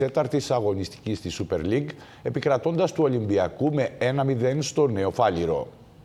τέταρτης αγωνιστικής της Super League, επικρατώντας του Ολυμπιακού με 1-0 στο Νέο Φάληρο.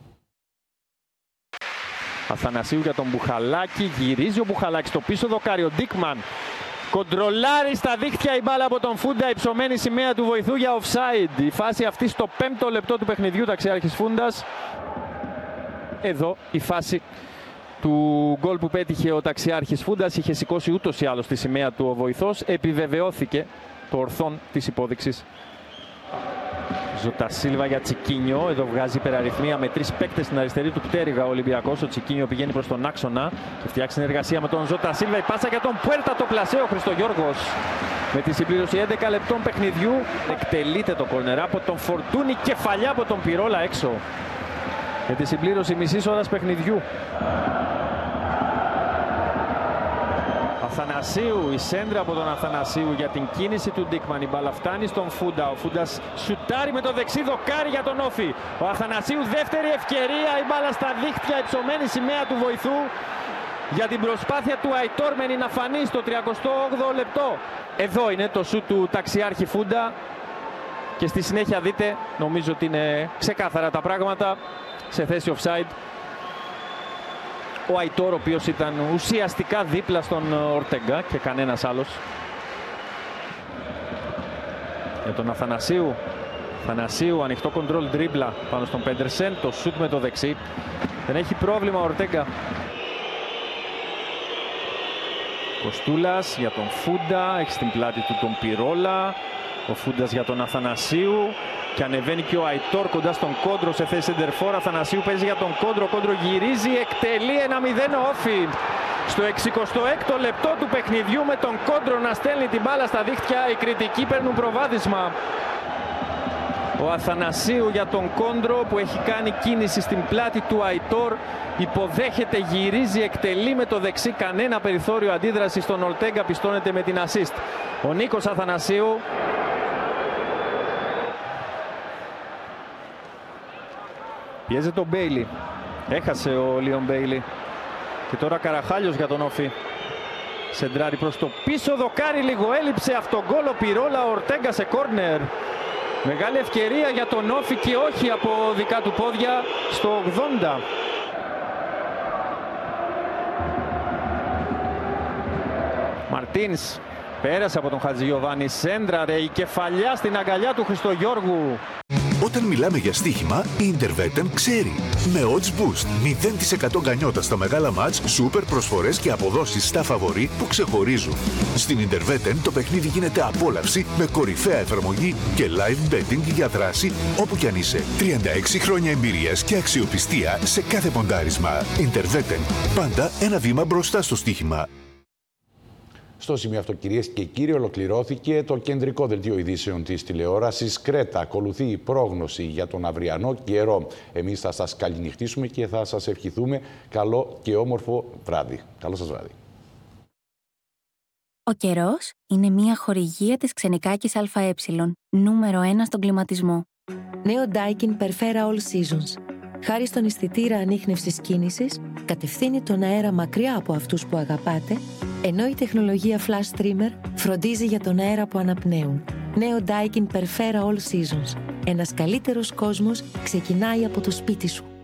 Αθανασίου για τον Μπουχαλάκη, γυρίζει ο Μπουχαλάκης στο πίσω δοκάρι, ο Ντίκμαν κοντρολάρει στα δίχτυα η μπάλα από τον Φούντα, υψωμένη σημαία του βοηθού για offside. Η φάση αυτή στο 5ο λεπτό του παιχνιδιού, ταξιάρχης Φούντας. Εδώ η φάση του γκολ που πέτυχε ο ταξιάρχης Φούντας, είχε σηκώσει ούτως ή άλλως τη σημαία του ο βοηθός, επιβεβαιώθηκε το ορθόν της υπόδειξης. Ζωτασίλβα για Τσικίνιο, εδώ βγάζει υπεραριθμία με 3 παίκτες στην αριστερή του πτέρυγα ο Ολυμπιακός. Ο Τσικίνιο πηγαίνει προς τον άξονα και φτιάξει συνεργασία με τον Ζωτασίλβα. Η πάσα για τον Πουέρτα, το πλασέο Χριστογιώργος. Με τη συμπλήρωση 11 λεπτών παιχνιδιού εκτελείται το κόρνερ από τον Φορτούνη, κεφαλιά από τον Πυρόλα έξω. Με τη συμπλήρωση μισής ώρας παιχνιδιού. Αθανασίου, η σέντρα από τον Αθανασίου για την κίνηση του Ντίκμαν. Η μπάλα φτάνει στον Φούντα. Ο Φούντας σουτάρει με το δεξί δοκάρι για τον Όφη. Ο Αθανασίου, δεύτερη ευκαιρία. Η μπάλα στα δίχτυα, υψωμένη σημαία του βοηθού για την προσπάθεια του Αϊτόρ Μενή να φανεί στο 38ο λεπτό. Εδώ είναι το σουτ του ταξιάρχη Φούντα. Και στη συνέχεια δείτε, νομίζω ότι είναι ξεκάθαρα τα πράγματα, σε θέση offside. Ο Αϊτόρ, ο οποίος ήταν ουσιαστικά δίπλα στον Ορτέγκα και κανένας άλλος. Για τον Αθανασίου. Αθανασίου, ανοιχτό κοντρόλ ντρίμπλα πάνω στον Πέντερσεν. Το σούτ με το δεξί. Δεν έχει πρόβλημα ο Ορτέγκα. Κοστούλας για τον Φούντα. Έχει στην πλάτη του τον Πυρόλα. Ο Φούντας για τον Αθανασίου. Και ανεβαίνει και ο Αϊτόρ κοντά στον Κόντρο σε θέση σεντερφόρ. Αθανασίου παίζει για τον Κόντρο. Κόντρο γυρίζει, εκτελεί 1-0 ο Όφη. Στο 66ο λεπτό του παιχνιδιού με τον Κόντρο να στέλνει την μπάλα στα δίχτυα. Οι κριτικοί παίρνουν προβάδισμα. Ο Αθανασίου για τον Κόντρο που έχει κάνει κίνηση στην πλάτη του Αϊτόρ. Υποδέχεται, γυρίζει, εκτελεί με το δεξί. Κανένα περιθώριο αντίδραση στον Ορτέγκα, πιστώνεται με την assist. Ο Νίκος Αθανασίου. Πιέζεται ο Μπέιλι. Έχασε ο Λίον Μπέιλι. Και τώρα Καραχάλιος για τον Όφη. Σεντράρει προς το πίσω. Δοκάρι λίγο έλειψε. Αυτογκόλ ο Πυρόλα. Ο Ορτέγκα σε κόρνερ. Μεγάλη ευκαιρία για τον Όφη και όχι από δικά του πόδια στο 80. Μαρτίνς πέρασε από τον Χατζηγιοβάνη. Σέντραρε η κεφαλιά στην αγκαλιά του Χριστογιώργου. Όταν μιλάμε για στοίχημα, η Intervetem ξέρει. Με odds boost, 0% γκανιότα στα μεγάλα μάτς, σούπερ προσφορές και αποδόσεις στα φαβορί που ξεχωρίζουν. Στην Intervetem το παιχνίδι γίνεται απόλαυση με κορυφαία εφαρμογή και live betting για δράση όπου κι αν είσαι. 36 χρόνια εμπειρίας και αξιοπιστία σε κάθε ποντάρισμα. Intervetem. Πάντα ένα βήμα μπροστά στο στοίχημα. Στο σημείο αυτό, κυρίες και κύριοι, ολοκληρώθηκε το κεντρικό δελτίο ειδήσεων της τηλεόρασης Κρέτα. Ακολουθεί η πρόγνωση για τον αυριανό καιρό. Εμείς θα σας καληνυχτήσουμε και θα σας ευχηθούμε καλό και όμορφο βράδυ. Καλό σας βράδυ. Ο καιρός είναι μια χορηγία της Ξενικάκης ΑΕ, νούμερο 1 στον κλιματισμό. Νέο Daikin Perfera All Seasons. Χάρη στον αισθητήρα ανίχνευσης κίνησης, κατευθύνει τον αέρα μακριά από αυτούς που αγαπάτε, ενώ η τεχνολογία Flash Streamer φροντίζει για τον αέρα που αναπνέουν. Νέο Daikin Perfera All Seasons. Ένας καλύτερος κόσμος ξεκινάει από το σπίτι σου.